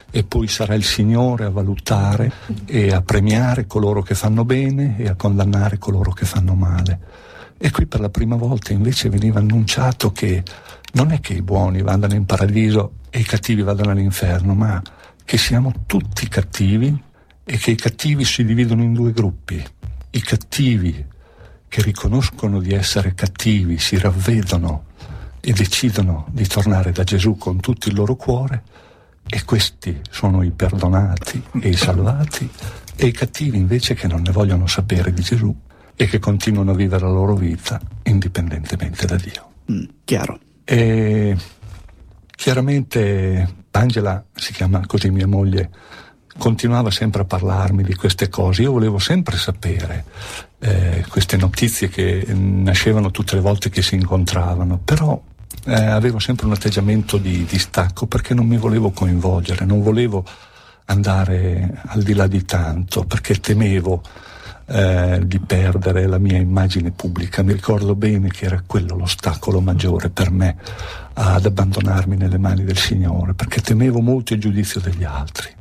e poi sarà il Signore a valutare e a premiare coloro che fanno bene e a condannare coloro che fanno male. E qui per la prima volta invece veniva annunciato che non è che i buoni vadano in paradiso e i cattivi vadano all'inferno, ma che siamo tutti cattivi e che i cattivi si dividono in due gruppi. I cattivi che riconoscono di essere cattivi, si ravvedono e decidono di tornare da Gesù con tutto il loro cuore, e questi sono i perdonati e i salvati, e i cattivi invece che non ne vogliono sapere di Gesù e che continuano a vivere la loro vita indipendentemente da Dio. Chiaro. E chiaramente Angela, si chiama così mia moglie, continuava sempre a parlarmi di queste cose. Io volevo sempre sapere queste notizie che nascevano tutte le volte che si incontravano, però avevo sempre un atteggiamento di distacco, perché non mi volevo coinvolgere, non volevo andare al di là di tanto, perché temevo di perdere la mia immagine pubblica. Mi ricordo bene che era quello l'ostacolo maggiore per me ad abbandonarmi nelle mani del Signore, perché temevo molto il giudizio degli altri.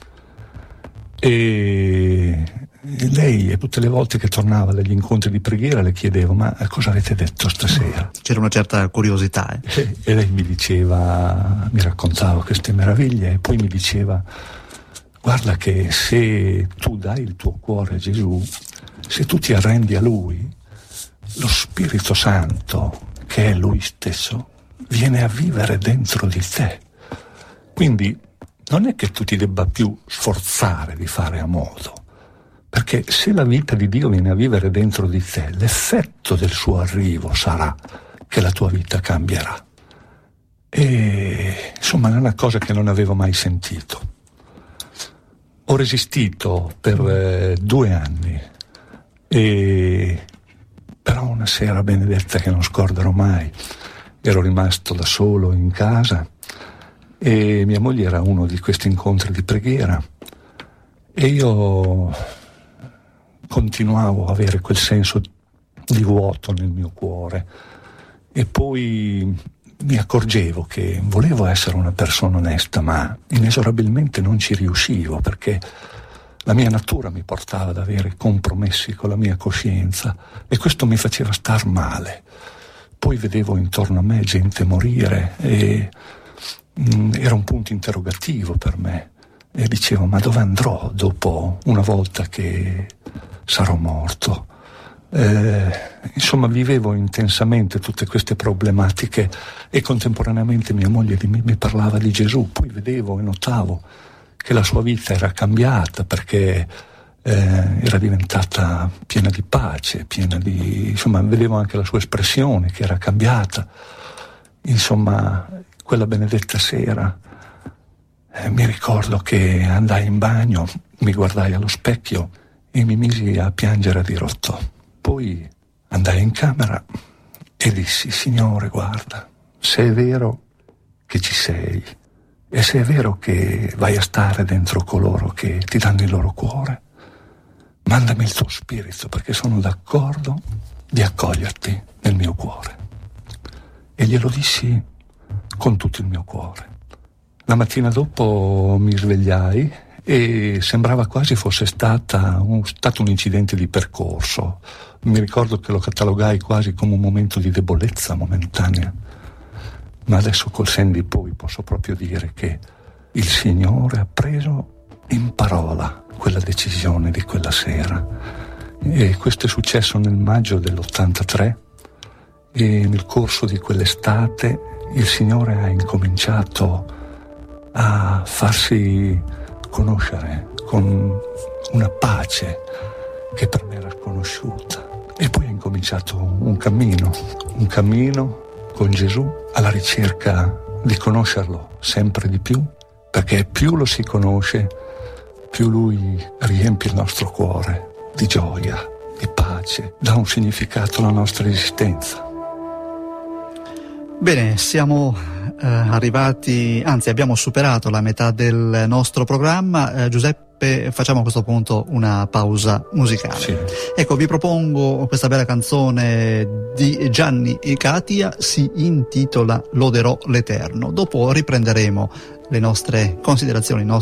E lei, e tutte le volte che tornava dagli incontri di preghiera, le chiedevo: ma cosa avete detto stasera? C'era una certa curiosità. E lei mi diceva, mi raccontava queste meraviglie, e poi mi diceva: guarda che se tu dai il tuo cuore a Gesù, se tu ti arrendi a Lui, lo Spirito Santo, che è Lui stesso, viene a vivere dentro di te. Quindi non è che tu ti debba più sforzare di fare a modo, perché se la vita di Dio viene a vivere dentro di te, l'effetto del suo arrivo sarà che la tua vita cambierà. E insomma è una cosa che non avevo mai sentito. Ho resistito per 2 anni, e però una sera benedetta che non scorderò mai, ero rimasto da solo in casa e mia moglie era uno di questi incontri di preghiera, e io continuavo a avere quel senso di vuoto nel mio cuore, e poi mi accorgevo che volevo essere una persona onesta, ma inesorabilmente non ci riuscivo, perché la mia natura mi portava ad avere compromessi con la mia coscienza, e questo mi faceva star male. Poi vedevo intorno a me gente morire, e era un punto interrogativo per me, e dicevo: ma dove andrò dopo, una volta che sarò morto? Insomma, vivevo intensamente tutte queste problematiche, e contemporaneamente mia moglie mi parlava di Gesù. Poi vedevo e notavo che la sua vita era cambiata, perché era diventata piena di pace, insomma, vedevo anche la sua espressione che era cambiata. Insomma, quella benedetta sera mi ricordo che andai in bagno, mi guardai allo specchio e mi misi a piangere a dirotto. Poi andai in camera e dissi: Signore, guarda, se è vero che ci sei, e se è vero che vai a stare dentro coloro che ti danno il loro cuore, mandami il tuo spirito, perché sono d'accordo di accoglierti nel mio cuore. E glielo dissi con tutto il mio cuore. La mattina dopo mi svegliai e sembrava quasi fosse stato un incidente di percorso. Mi ricordo che lo catalogai quasi come un momento di debolezza momentanea, ma adesso col sen di poi posso proprio dire che il Signore ha preso in parola quella decisione di quella sera, e questo è successo nel maggio dell'83, e nel corso di quell'estate il Signore ha incominciato a farsi conoscere con una pace che per me era sconosciuta, e poi è incominciato un cammino con Gesù alla ricerca di conoscerlo sempre di più, perché più lo si conosce, più Lui riempie il nostro cuore di gioia, di pace, dà un significato alla nostra esistenza. Bene, siamo arrivati, anzi abbiamo superato la metà del nostro programma. Giuseppe, facciamo a questo punto una pausa musicale. Sì. Ecco, vi propongo questa bella canzone di Gianni e Katia, si intitola Loderò l'Eterno. Dopo riprenderemo le nostre considerazioni,